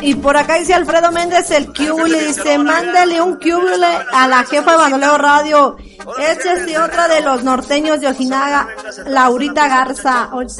Y por acá dice Alfredo Méndez, el cubule, dice, mándale un cubule a la jefa de Bandoleo Radio. Esta es otra de los norteños de Ojinaga, Laurita Garza. Ahorita